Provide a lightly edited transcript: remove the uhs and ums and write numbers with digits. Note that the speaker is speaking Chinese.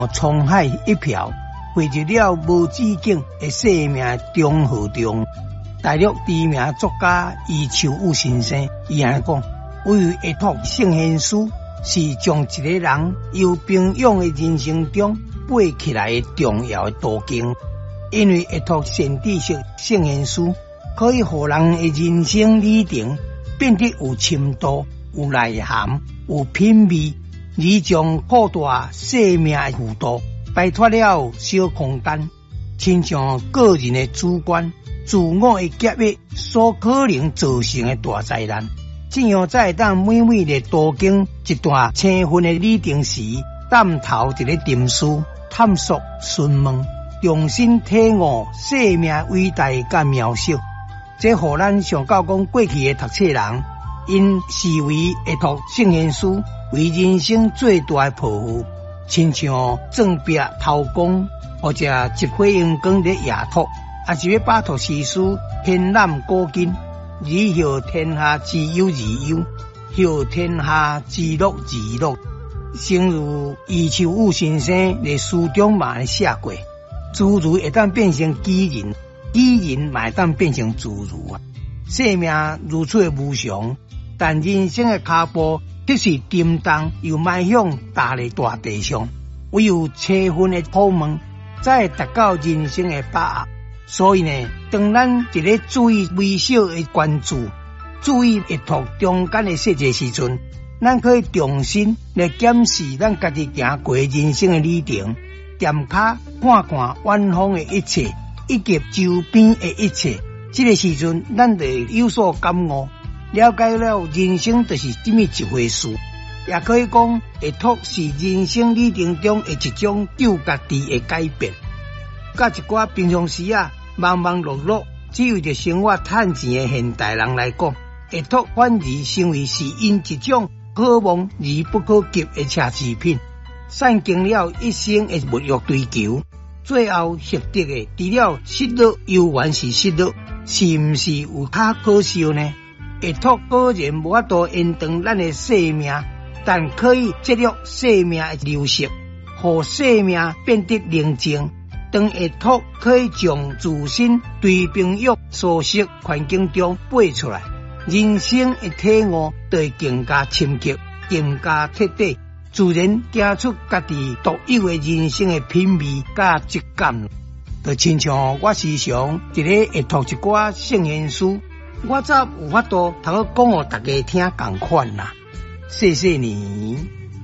沧海一瓢，汇集了无止境的生命中和中。大陆知名作家余秋雨先生伊安尼讲，为会托圣贤书是将一个人由平庸的人生中爬起来的重要的途径。因为会托善知识圣贤书，可以让人的人生里程变得有深度、有内涵、有品味，而将扩大生命的幅度，摆脱了小空间，亲像个人的主观、自我的结约所可能造成的大灾难。这样才会当每日途经一段青春的里程时，探头一个沉思、探索、询问，重新体悟生命伟大甲渺小。这互咱想到讲过去的读册人，因视为会读圣贤书为人生最大的抱负，亲像正壁偷光，或者一火阳光在夜读，也是要摆脱世事，偏揽古今。以后天下之忧而忧，后天下之乐而乐。正如余秋雨先生在书中嘛写过，自如会当变成杞人，杞人嘛会当变成自如啊。生命如此的无常，但人生的脚步却是沉重又迈向大的大地上。唯有七分的苦闷，才会达到人生的把握。所以呢，当咱一个注意微小的关注，注意阅读中间的细节时阵，咱可以重新来检视咱家己行过人生的里程，踮脚看看远方的一切，以及周边的一切。这个时阵，咱就有所感悟，了解了人生就是这么一回事。也可以讲，会读是人生里程中的一种救家己的改变。甲一寡平常时忙忙碌碌，只为着生活赚钱的现代人来讲，会读反而成为是因一种可望而不可及的奢侈品，散尽了一生的物欲追求，最后获得的除了失落，犹原是失落，是毋是有较可笑呢？会读果然无法度延长咱的生命，但可以节约生命的流逝，让生命变得宁静。当会读可以将自身对朋友舒适环境中爬出来，人生的体悟就会更加深刻、更加彻底，自然走出家己独有的人生的品味甲质感。就亲像我时常一个会读一寡圣贤书，我则有法度通讲予大家听同款啦。谢谢你。